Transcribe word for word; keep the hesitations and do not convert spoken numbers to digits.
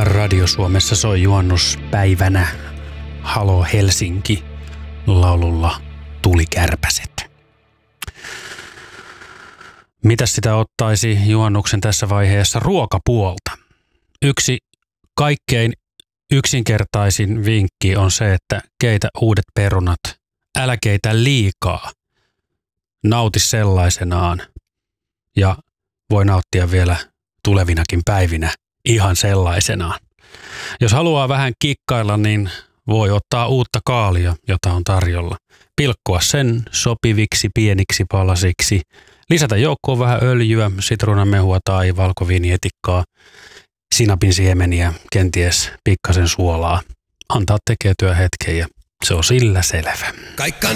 Radio Suomessa soi juhannuspäivänä Halo Helsinki laululla Tulikärpäset. Mitäs sitä ottaisi juhannuksen tässä vaiheessa ruokapuolta? Yksi kaikkein yksinkertaisin vinkki on se, että keitä uudet perunat. Älä keitä liikaa. Nauti sellaisenaan ja voi nauttia vielä tulevinakin päivinä ihan sellaisenaan. Jos haluaa vähän kikkailla, niin voi ottaa uutta kaalia, jota on tarjolla. Pilkkoa sen sopiviksi pieniksi palasiksi. Lisätä joukkoon vähän öljyä, sitruunamehua tai valkoviinietikkaa, sinapin siemeniä, kenties pikkasen suolaa. Antaa tekeytyä hetken ja se on sillä selvä.